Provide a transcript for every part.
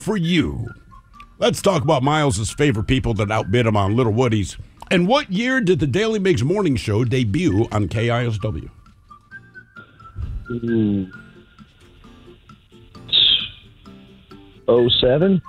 for you. Let's talk about Miles' favorite people that outbid him on Little Woody's. And what year did the Daily Mix Morning Show debut on KISW? 07?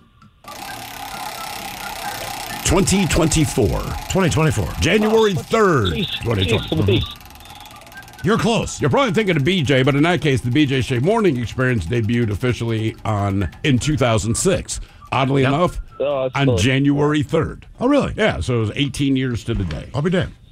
2024. 2024. January 3rd, 2024. You're close. You're probably thinking of BJ, but in that case, the BJ Shea Morning Experience debuted officially in 2006. Oddly enough, on close. January 3rd. Oh, really? Yeah, so it was 18 years to the day. I'll be damned.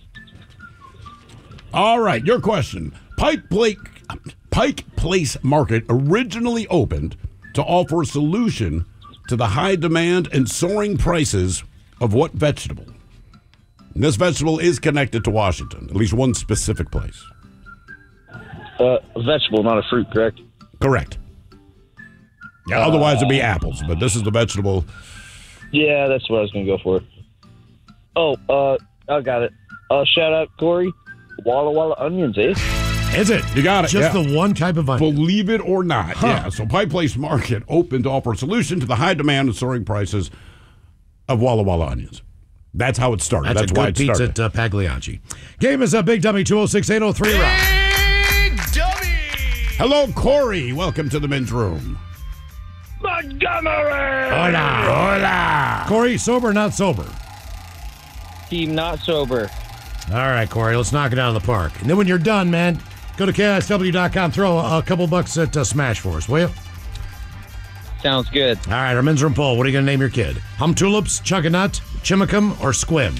All right, your question. Pike Place Market originally opened to offer a solution to the high demand and soaring prices of what vegetable? And this vegetable is connected to Washington, at least one specific place. A vegetable, not a fruit, correct? Correct. Yeah, otherwise it'd be apples, but this is the vegetable. Yeah, that's what I was going to go for. Oh, I got it. Shout out, Corey. Walla Walla onions, eh? Is it? You got it. Just the one type of onion. Believe it or not. Huh. Yeah. So Pike Place Market opened to offer a solution to the high demand and soaring prices of Walla Walla onions. That's how it started. That's a why good it pizza started. at Pagliacci. Game is a Big Dummy 206-803 round. Big Dummy! Hello, Corey. Welcome to the men's room. Montgomery! Hola. Hola. Corey, sober or not sober? Team not sober. All right, Corey, let's knock it out of the park. And then when you're done, man, go to KSW.com, throw a couple bucks at Smash for us, will you? Sounds good. All right, our men's room poll. What are you going to name your kid? Hum Tulips, Chugganut, Chimicum, or Squim?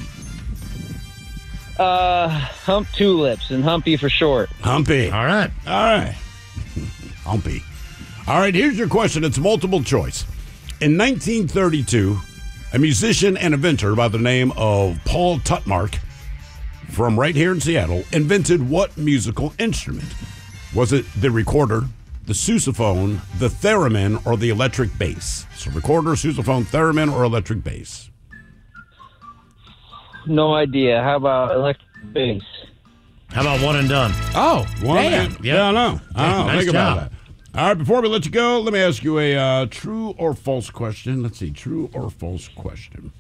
Hump Tulips and Humpy for short. Humpy. All right. All right. Humpy. All right, here's your question. It's multiple choice. In 1932, a musician and inventor by the name of Paul Tutmark from right here in Seattle invented what musical instrument? Was it the recorder, the sousaphone, the theremin, or the electric bass? So recorder, sousaphone, theremin, or electric bass? No idea. How about electric bass? How about one and done? Oh, One damn. and- yeah, I know. Nice Think job. about that. All right, before we let you go, let me ask you a true or false question. Let's see, true or false question.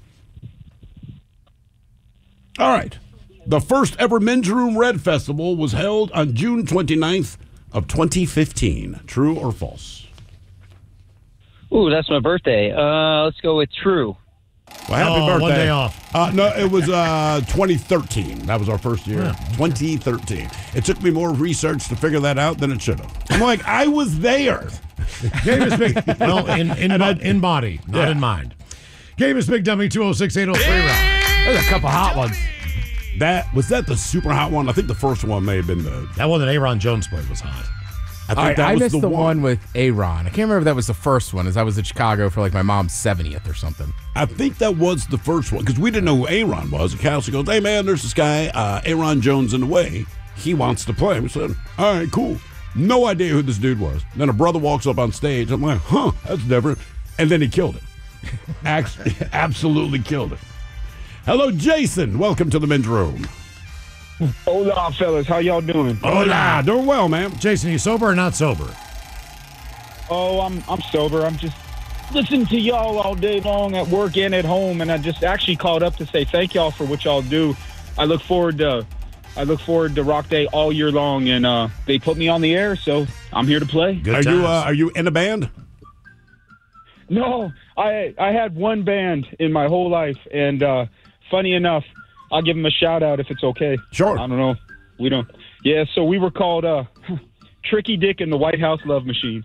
All right. The first ever Men's Room Red Festival was held on June 29th of 2015. True or false? Ooh, that's my birthday. Let's go with true. Well, happy birthday. 1 day off. No, it was 2013. That was our first year. Yeah. 2013. It took me more research to figure that out than it should have. I'm like, I was there. Game is big. Well, in body, not in mind. Game is Big Dummy 206-803 round. There's a couple hot ones. Was that the super hot one? I think the first one may have been the. That one that Aaron Jones played was hot. I think All right, that I was missed the one with Aaron. I can't remember if that was the first one, as I was in Chicago for like my mom's 70th or something. I think that was the first one because we didn't know who Aaron was. And Kelsey goes, "Hey man, there's this guy, Aaron Jones in the way. He wants to play." We said, "All right, cool." No idea who this dude was. Then a brother walks up on stage. I'm like, "Huh, that's different." And then he killed it. Absolutely killed it. Hello, Jason. Welcome to the men's room. Hola, fellas. How y'all doing? Hola, doing well, man. Jason, you sober or not sober? Oh, I'm sober. I'm just listening to y'all all day long at work and at home, and I just actually called up to say thank y'all for what y'all do. I look forward to Rock Day all year long, and they put me on the air, so I'm here to play. Good Are you in a band? No, I had one band in my whole life, and funny enough, I'll give them a shout out if it's okay. Sure. I don't know. We don't. Yeah, so we were called Tricky Dick and the White House Love Machines.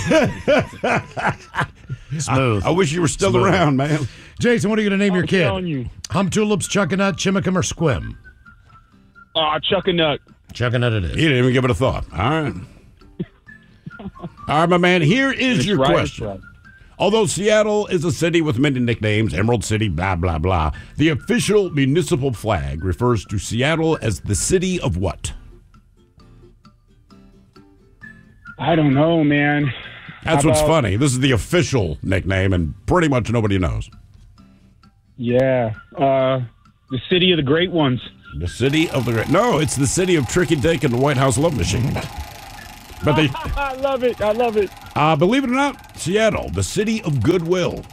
Smooth. I wish you were still Smooth. around, man. Jason, what are you going to name your I'm kid? telling you. Hum Tulips, Chugganut, Chimicum, or Squim? Chuck a Nut. Chugganut it is. He didn't even give it a thought. All right. All right, my man. Here is It's your right, question. it's right. Although Seattle is a city with many nicknames, Emerald City, blah, blah, blah, the official municipal flag refers to Seattle as the city of what? I don't know, man. That's How what's about- funny. This is the official nickname, and pretty much nobody knows. Yeah. The City of the Great Ones. The city of the great. No, it's the city of Tricky Dick and the White House Love Machine. But they, I love it. I love it. believe it or not, Seattle, the city of goodwill.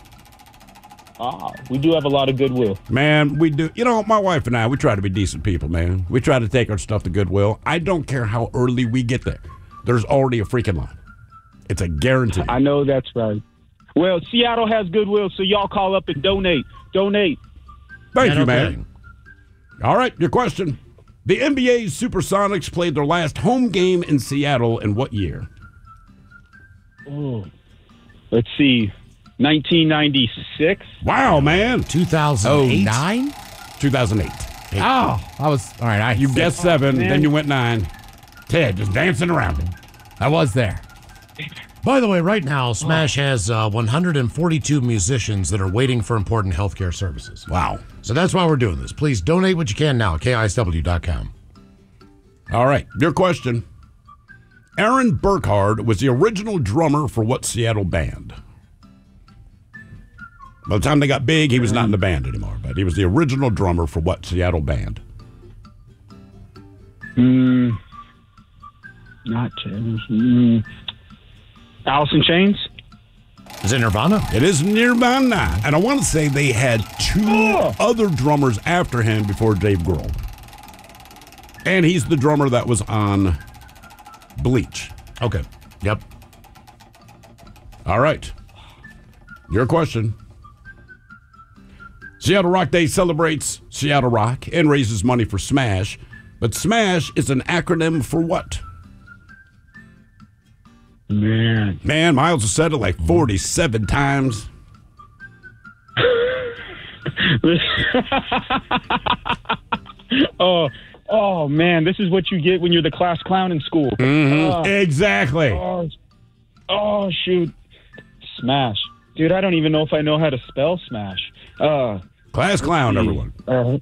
We do have a lot of goodwill. Man, we do. You know, my wife and I, we try to be decent people, man. We try to take our stuff to Goodwill. I don't care how early we get there. There's already a freaking line. It's a guarantee. I know that's right. Well, Seattle has goodwill, so y'all call up and donate. Donate. Thank Yeah, you, no man. kidding. All right, your question. The NBA's Supersonics played their last home game in Seattle in what year? Let's see. 1996. Wow, man. 2008. 09? 2008. Oh, I was all right. You guessed 7, man. then you went 9. Ted just dancing around him. I was there. By the way, right now, Smash has 142 musicians that are waiting for important healthcare services. Wow. So that's why we're doing this. Please donate what you can now at KISW.com. All right, your question. Aaron Burkhardt was the original drummer for what Seattle band? By the time they got big, he was not in the band anymore, but he was the original drummer for what Seattle band? Not Alice in Chains. Is it Nirvana? It is Nirvana. And I want to say they had 2 other drummers after him before Dave Grohl. And he's the drummer that was on Bleach. Okay. Yep. All right. Your question. Seattle Rock Day celebrates Seattle Rock and raises money for Smash. But Smash is an acronym for what? Man, Miles has said it like 47 times. Oh man, this is what you get when you're the class clown in school. Exactly. Oh shoot, Smash, dude. I don't even know if I know how to spell Smash. Class clown, everyone.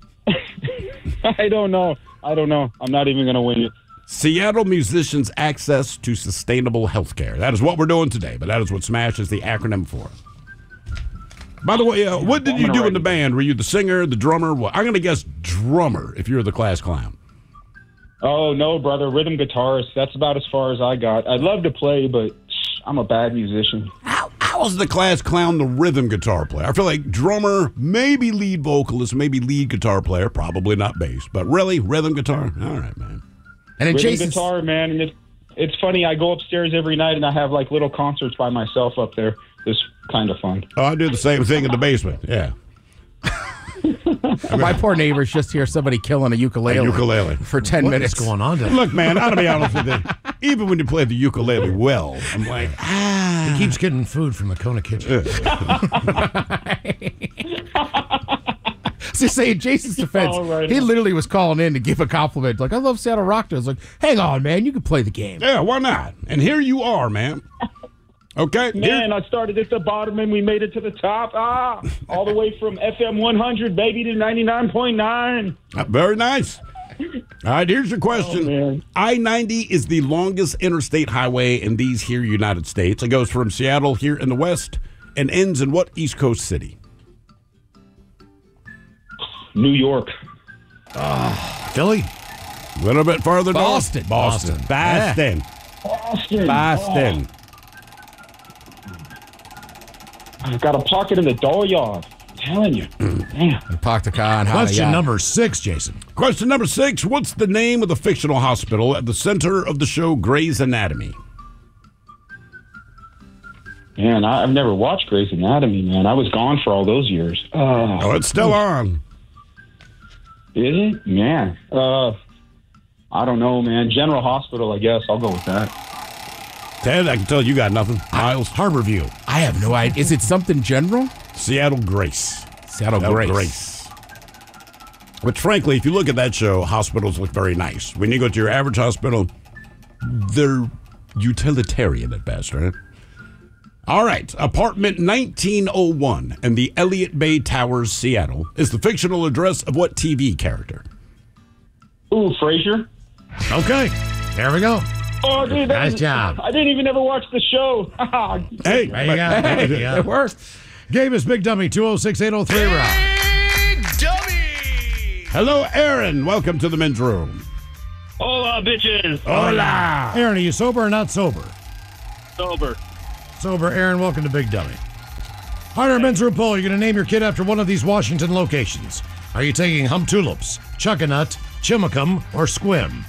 I don't know. I'm not even gonna win it. Seattle musicians' access to sustainable health care. That is what we're doing today, but that is what SMASH is the acronym for. By the way, what did you do in the band? Were you the singer, the drummer? What? I'm going to guess drummer if you're the class clown. Oh, no, brother. Rhythm guitarist. That's about as far as I got. I'd love to play, but I'm a bad musician. How is the class clown the rhythm guitar player? I feel like drummer, maybe lead vocalist, maybe lead guitar player, probably not bass, but really, rhythm guitar? All right, man. And then Rhythm Jason's guitar, man. And it's funny. I go upstairs every night, and I have, like, little concerts by myself up there. It's kind of fun. Oh, I do the same thing in the basement, yeah. my poor neighbors just hear somebody killing a ukulele, for 10 What minutes. is going on there? Look, man, I'll be honest with you. Even when you play the ukulele well, I'm like, He keeps getting food from the Kona kitchen. To say in Jason's defense, right he on. literally was calling in to give a compliment. Like, I love Seattle Rock Day. I was like, hang on, man, you can play the game. yeah, why not? And here you are, man. Okay? Man, I started at the bottom, and we made it to the top. All the way from FM 100, baby, to 99.9. Very nice. All right, here's your question. Oh, man. I-90 is the longest interstate highway in these here United States. It goes from Seattle here in the west and ends in what East Coast city? New York. Philly? A little bit farther Boston. north. Boston. Boston. Boston. I've got a pocket in the dooryard. I'm telling you. Man. Paktakan, Question number 6, Jason. Question number 6. What's the name of the fictional hospital at the center of the show Grey's Anatomy? Man, I've never watched Grey's Anatomy, man. I was gone for all those years. Oh, it's still on. Is it? Man. I don't know, man. General Hospital, I guess. I'll go with that. Ted, I can tell you got nothing. Miles, Harborview. I have no idea. Is it something general? Seattle Grace. Seattle Grace. Which, frankly, if you look at that show, hospitals look very nice. When you go to your average hospital, they're utilitarian at best, right? All right. Apartment 1901 in the Elliott Bay Towers, Seattle, is the fictional address of what TV character? Ooh, Frasier. Okay. There we go. Oh, dude. Nice job. I didn't even ever watch the show. Hey, There you go. There you go. It worked. Game is Big Dummy 206-803 round. hello, Aaron. Welcome to the men's room. Hola, bitches. Hola. Aaron, are you sober or not sober? Sober. Sober. Aaron, welcome to Big Dummy. Hunter Men's Room poll. You're going to name your kid after one of these Washington locations. Are you taking Hump Tulips, Chuckanut, Chimacum, or Squim?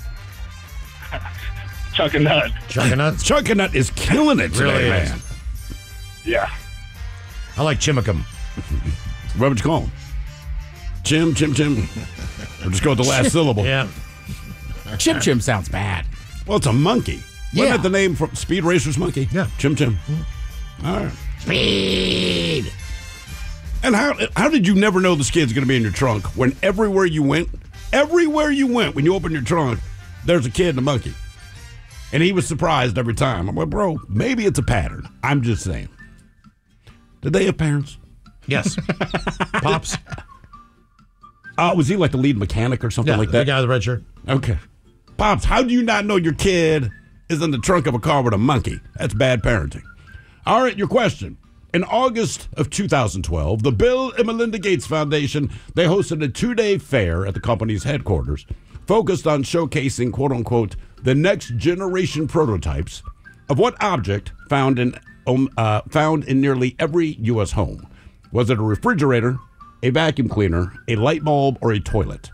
Chuckanut. Chuckanut? Chuckanut is killing it today, Really is. man. Yeah. I like Chimacum. What would you call him? Chim. Or just go with the last syllable. Yeah. Chim Chim sounds bad. Well, it's a monkey. Yeah. Wasn't that the name from Speed Racer's monkey? Yeah. Chim. All right. Speed. And how did you never know this kid's going to be in your trunk when everywhere you went, when you open your trunk, there's a kid and a monkey? And he was surprised every time. I'm like, bro, maybe it's a pattern. I'm just saying. Did they have parents? Yes. Pops. Was he like the lead mechanic or something like that? The guy with the red shirt. Okay. Pops, how do you not know your kid is in the trunk of a car with a monkey? That's bad parenting. All right, your question. In August of 2012, the Bill and Melinda Gates Foundation, they hosted a 2-day fair at the company's headquarters focused on showcasing, quote-unquote, the next generation prototypes of what object found in nearly every U.S. home. Was it a refrigerator, a vacuum cleaner, a light bulb, or a toilet?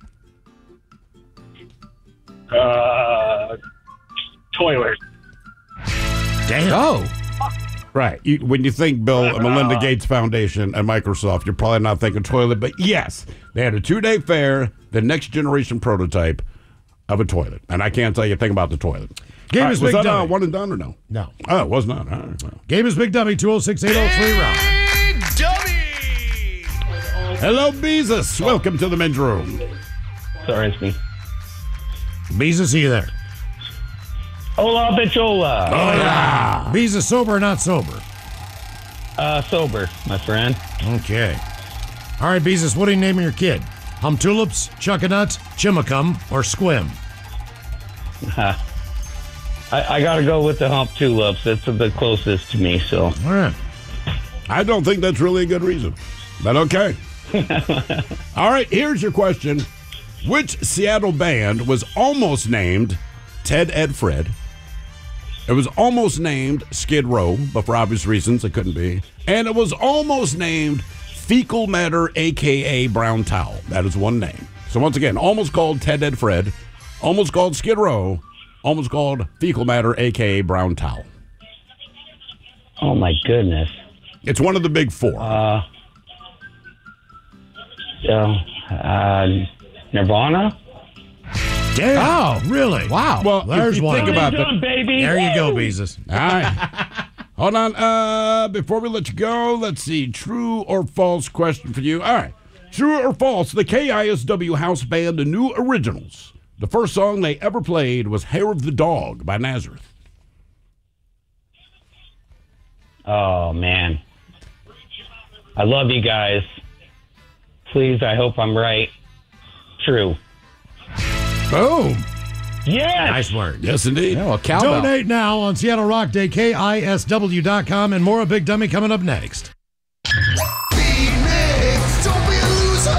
Toilet. Damn. Oh. Right. When you think Bill and Melinda Gates Foundation and Microsoft, you're probably not thinking toilet, but yes, they had a 2-day fair, the next generation prototype of a toilet. And I can't tell you a thing about the toilet. Game All is right, Big was that Dummy. one and done or no? No. Oh, it was not. All right, well. Game is Big Dummy, 206-803 round. Big Dummy! Hello, Beezus. Welcome to the men's room. Sorry, it's me. Beezus, are you there? Hola, bichola. Hola. Beezus, sober or not sober? Sober, my friend. Okay. All right, Beezus, what are you naming your kid? Hum Tulips, Chuckanut, Chimacum, or Squim? I got to go with the Hump Tulips. That's the closest to me, so. All right. I don't think that's really a good reason, but okay. All right, here's your question. Which Seattle band was almost named Ted Ed Fred? It was almost named Skid Row, but for obvious reasons it couldn't be. And it was almost named Fecal Matter, a.k.a. Brown Towel. That is one name. So once again, almost called Ted Ed Fred, almost called Skid Row, almost called Fecal Matter, a.k.a. Brown Towel. Oh, my goodness. It's one of the big four. Nirvana? Damn. Oh. Really? Wow. Well, there's if you one. think about that. Done, baby. There you go, Beezus. All right. Hold on. Before we let you go, let's see. True or false question for you. All right. True or false, the KISW house band, the New Originals, the first song they ever played was Hair of the Dog by Nazareth. Oh, man. I love you guys. Please, I hope I'm right. True. Boom. Yes! Nice word. Yes, indeed. Yeah, well, cowbell. Donate now on Seattle Rock Day, KISW.com, and more of Big Dummy coming up next. Big Mix, don't be a loser!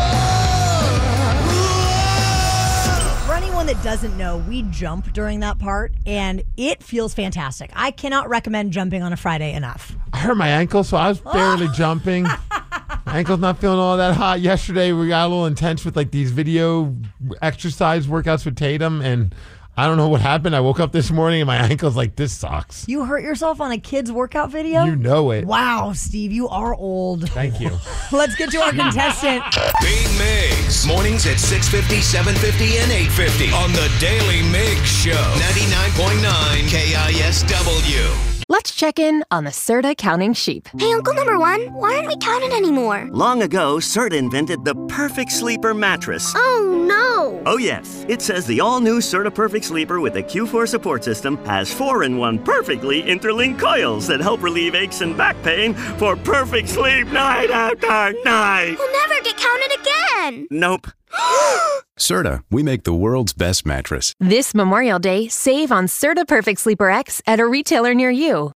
For anyone that doesn't know, we jump during that part, and it feels fantastic. I cannot recommend jumping on a Friday enough. I hurt my ankle, so I was barely jumping. My ankle's not feeling all that hot. Yesterday, we got a little intense with like these video exercise workouts with Tatum, and I don't know what happened. I woke up this morning and my ankle's like, this sucks. You hurt yourself on a kid's workout video? You know it. Wow, Steve, you are old. Thank you. Let's get to our contestant. Big Migs. Mornings at 6:50, 7:50, and 8:50 on the Daily Mig Show. 99.9 KISW. Let's check in on the Serta counting sheep. Hey, Uncle Number One, why aren't we counting anymore? Long ago, Serta invented the Perfect Sleeper mattress. Oh, no. Oh, yes. It says the all-new Serta Perfect Sleeper with the Q4 support system has 4-in-1 perfectly interlinked coils that help relieve aches and back pain for perfect sleep night after night. We'll never get counted again. Nope. Serta, we make the world's best mattress. This Memorial Day, save on Serta Perfect Sleeper X at a retailer near you.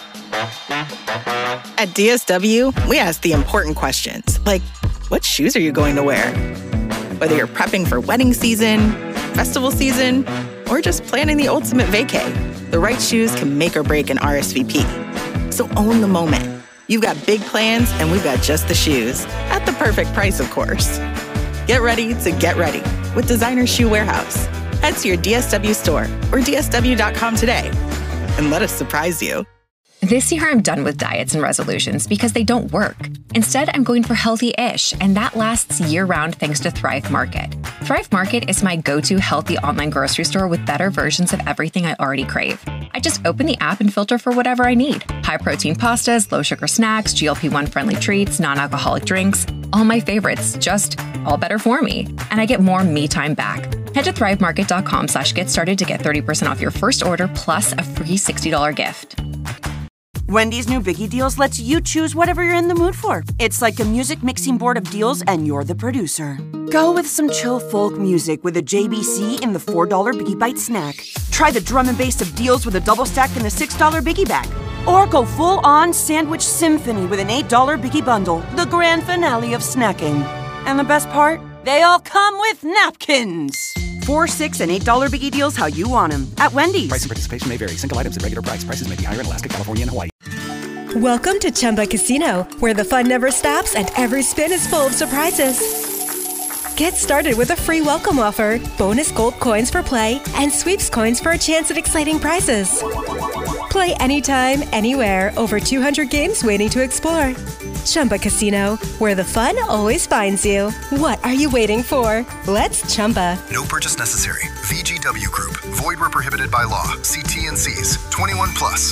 At DSW, we ask the important questions, like, what shoes are you going to wear? Whether you're prepping for wedding season, festival season, or just planning the ultimate vacay, the right shoes can make or break an RSVP. So own the moment. You've got big plans, and we've got just the shoes. At the perfect price, of course. Get ready to get ready with Designer Shoe Warehouse. Head to your DSW store or DSW.com today and let us surprise you. This year, I'm done with diets and resolutions because they don't work. Instead, I'm going for healthy-ish, and that lasts year-round thanks to Thrive Market. Thrive Market is my go-to healthy online grocery store with better versions of everything I already crave. I just open the app and filter for whatever I need. High-protein pastas, low-sugar snacks, GLP-1 friendly treats, non-alcoholic drinks. All my favorites, just all better for me. And I get more me time back. Head to thrivemarket.com/get started to get 30% off your first order plus a free $60 gift. Wendy's new Biggie Deals lets you choose whatever you're in the mood for. It's like a music mixing board of deals, and you're the producer. Go with some chill folk music with a JBC in the $4 Biggie Bite snack. Try the drum and bass of deals with a double stack in the $6 Biggie Bag. Or go full-on sandwich symphony with an $8 Biggie Bundle, the grand finale of snacking. And the best part? They all come with napkins. $4, $6, and $8 Biggie Deals how you want them at Wendy's. Price and participation may vary. Single items at regular price. Prices may be higher in Alaska, California, and Hawaii. Welcome to Chumba Casino, where the fun never stops and every spin is full of surprises. Get started with a free welcome offer, bonus gold coins for play, and sweeps coins for a chance at exciting prizes. Play anytime, anywhere. Over 200 games waiting to explore. Chumba Casino, where the fun always finds you. What are you waiting for? Let's Chumba. No purchase necessary. VGW Group. Void where prohibited by law. See T&Cs. 21 plus.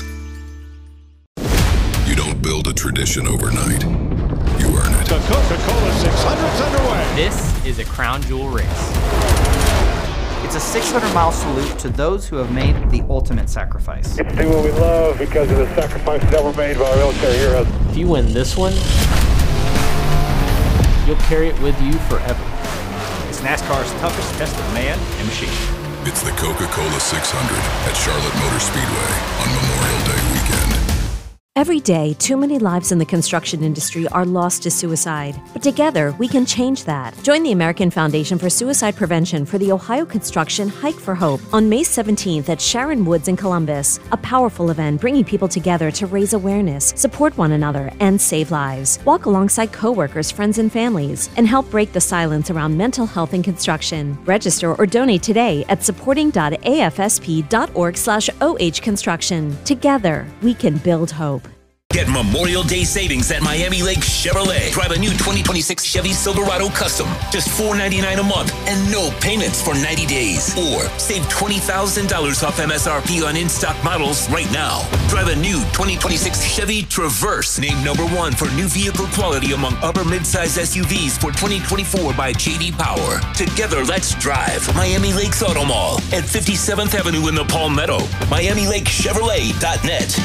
You don't build a tradition overnight. You earn it. The Coca-Cola 600's underway. This is a crown jewel race. It's a 600-mile salute to those who have made the ultimate sacrifice. It's do what we love because of the sacrifices that were made by our military heroes. If you win this one, you'll carry it with you forever. It's NASCAR's toughest test of man and machine. It's the Coca-Cola 600 at Charlotte Motor Speedway on Memorial Day weekend. Every day, too many lives in the construction industry are lost to suicide. But together, we can change that. Join the American Foundation for Suicide Prevention for the Ohio Construction Hike for Hope on May 17th at Sharon Woods in Columbus. A powerful event bringing people together to raise awareness, support one another, and save lives. Walk alongside coworkers, friends, and families, and help break the silence around mental health in construction. Register or donate today at supporting.afsp.org/OH Construction. Together, we can build hope. Get Memorial Day savings at Miami Lake Chevrolet. Drive a new 2026 Chevy Silverado Custom. Just $499 a month and no payments for 90 days. Or save $20,000 off MSRP on in-stock models right now. Drive a new 2026 Chevy Traverse. Named #1 for new vehicle quality among upper midsize SUVs for 2024 by J.D. Power. Together, let's drive. Miami Lakes Auto Mall at 57th Avenue in the Palmetto. MiamiLakeChevrolet.net.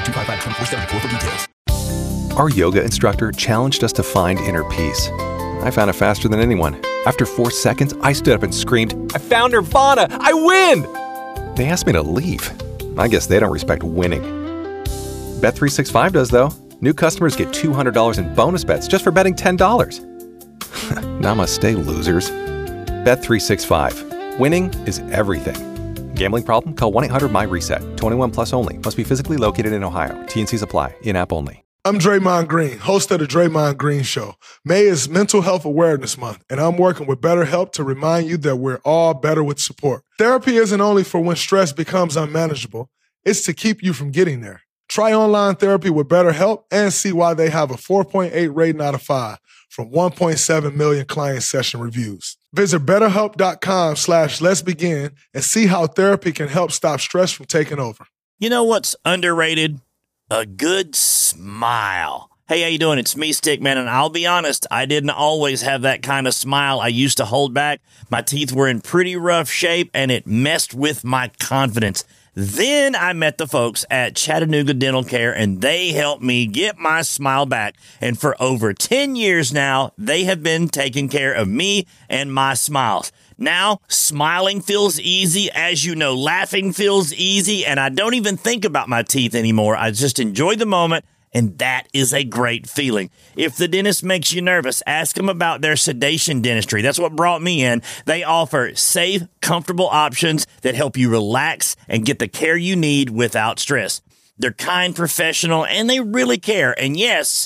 Our yoga instructor challenged us to find inner peace. I found it faster than anyone. After 4 seconds, I stood up and screamed, "I found Nirvana! I win!" They asked me to leave. I guess they don't respect winning. Bet365 does, though. New customers get $200 in bonus bets just for betting $10. Namaste, losers. Bet365. Winning is everything. Gambling problem? Call 1-800-MY-RESET. 21 plus only. Must be physically located in Ohio. T&Cs apply. In-app only. I'm Draymond Green, host of the Draymond Green Show. May is Mental Health Awareness Month, and I'm working with BetterHelp to remind you that we're all better with support. Therapy isn't only for when stress becomes unmanageable. It's to keep you from getting there. Try online therapy with BetterHelp and see why they have a 4.8 rating out of 5 from 1.7 million client session reviews. Visit BetterHelp.com/let'sbegin and see how therapy can help stop stress from taking over. You know what's underrated? A good smile. Hey, how you doing? It's me, Stickman, and I'll be honest, I didn't always have that kind of smile. I used to hold back. My teeth were in pretty rough shape, and it messed with my confidence. Then I met the folks at Chattanooga Dental Care, and they helped me get my smile back. And for over 10 years now, they have been taking care of me and my smiles. Now, smiling feels easy. As you know, laughing feels easy, and I don't even think about my teeth anymore. I just enjoy the moment And that is a great feeling. If the dentist makes you nervous, ask them about their sedation dentistry. That's what brought me in. They offer safe, comfortable options that help you relax and get the care you need without stress. They're kind, professional, and they really care. And yes,